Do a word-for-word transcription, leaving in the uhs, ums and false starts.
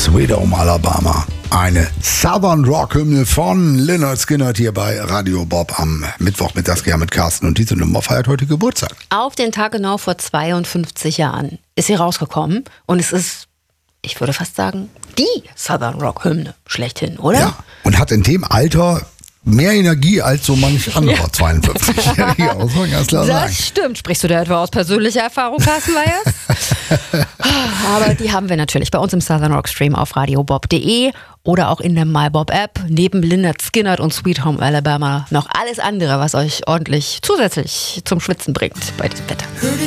Sweet Home Alabama. Eine Southern Rock-Hymne von Lynyrd Skynyrd hier bei Radio Bob am Mittwochmittags mit Carsten. Und diese Nummer feiert heute Geburtstag. Auf den Tag genau vor zweiundfünfzig Jahren ist sie rausgekommen. Und es ist, ich würde fast sagen, die Southern Rock-Hymne schlechthin, oder? Ja, und hat in dem Alter mehr Energie als so manch anderer ja. zweiundfünfzigjähriger, muss man ganz klar sagen. Das stimmt. Sprichst du da etwa aus persönlicher Erfahrung, Carsten Meyers? Aber die haben wir natürlich bei uns im Southern Rock Stream auf radiobob punkt de oder auch in der MyBob-App. Neben Lynyrd Skynyrd und Sweet Home Alabama noch alles andere, was euch ordentlich zusätzlich zum Schwitzen bringt bei diesem Wetter.